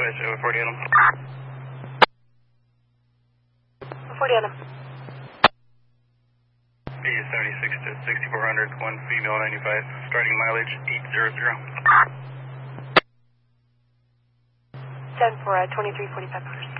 Southwest 40 Adam. 40 Adam. B76 to 6400, one female 95, starting mileage 800. 10 for 2345 hours.